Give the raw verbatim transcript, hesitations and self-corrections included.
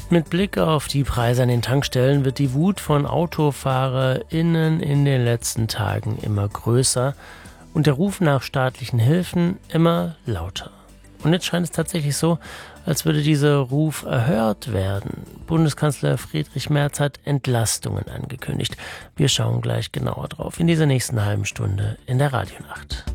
Mit Blick auf die Preise an den Tankstellen wird die Wut von AutofahrerInnen in den letzten Tagen immer größer und der Ruf nach staatlichen Hilfen immer lauter. Und jetzt scheint es tatsächlich so, als würde dieser Ruf erhört werden. Bundeskanzler Friedrich Merz hat Entlastungen angekündigt. Wir schauen gleich genauer drauf in dieser nächsten halben Stunde in der Radionacht.